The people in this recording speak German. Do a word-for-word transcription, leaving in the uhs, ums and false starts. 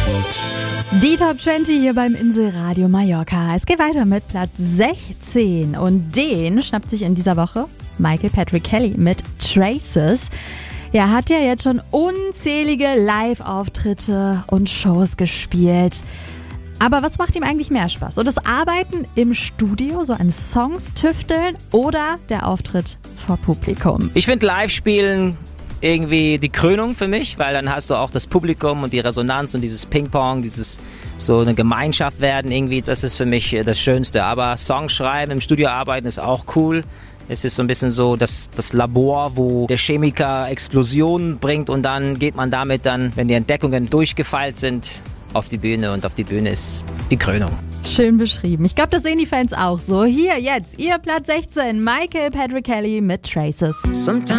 Die Top zwanzig hier beim Inselradio Mallorca. Es geht weiter mit Platz sechzehn und den schnappt sich in dieser Woche Michael Patrick Kelly mit Traces. Er hat ja jetzt schon unzählige Live-Auftritte und Shows gespielt. Aber was macht ihm eigentlich mehr Spaß? So das Arbeiten im Studio, so an Songs tüfteln oder der Auftritt vor Publikum? Ich finde Live-Spielen irgendwie die Krönung für mich, weil dann hast du auch das Publikum und die Resonanz und dieses Ping-Pong, dieses so eine Gemeinschaft werden irgendwie, das ist für mich das Schönste. Aber Songs schreiben, im Studio arbeiten ist auch cool. Es ist so ein bisschen so das, das Labor, wo der Chemiker Explosionen bringt und dann geht man damit dann, wenn die Entdeckungen durchgefeilt sind, auf die Bühne und auf die Bühne ist die Krönung. Schön beschrieben. Ich glaube, das sehen die Fans auch so. Hier jetzt, ihr Platz sechzehn, Michael Patrick Kelly mit Traces.